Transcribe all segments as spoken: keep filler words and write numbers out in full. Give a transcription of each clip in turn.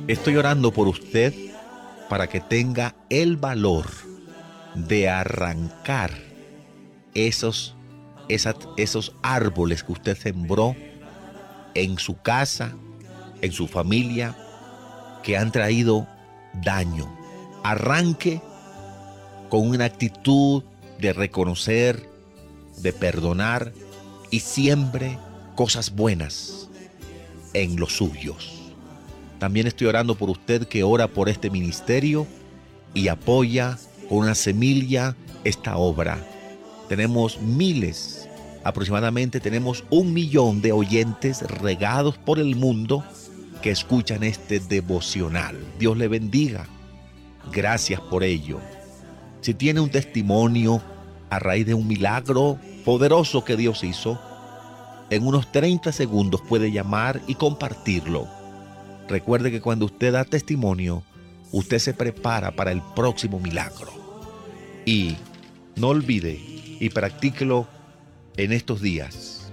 Estoy orando por usted para que tenga el valor de arrancar esos, esas- esos árboles que usted sembró en su casa, en su familia, que han traído daño. Arranque con una actitud de reconocer, de perdonar y siembre cosas buenas en los suyos. También estoy orando por usted que ora por este ministerio y apoya con una semilla esta obra. Tenemos miles, aproximadamente tenemos un millón de oyentes regados por el mundo que escuchan este devocional. Dios le bendiga. Gracias por ello. Si tiene un testimonio a raíz de un milagro poderoso que Dios hizo, en unos treinta segundos puede llamar y compartirlo. Recuerde que cuando usted da testimonio, usted se prepara para el próximo milagro. Y no olvide y practíquelo en estos días.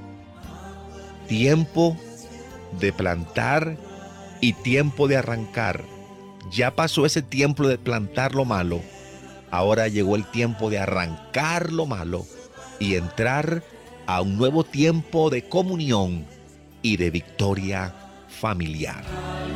Tiempo de plantar y tiempo de arrancar. Ya pasó ese tiempo de plantar lo malo. Ahora llegó el tiempo de arrancar lo malo y entrar a un nuevo tiempo de comunión y de victoria familiar.